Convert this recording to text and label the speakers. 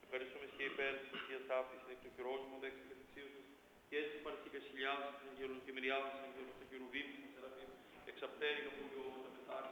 Speaker 1: Ευχαριστούμε και υπέρ της Αγίας Ταύτης, εκ του χειρός μου, δέξτε και θυσίως σας, και έτσι παρθήκας χιλιάδας, των αγγέλων και μυριάδας, των αγγέλων, των χερουβίμ, των σεραφείμ, εξαπτέρυγα που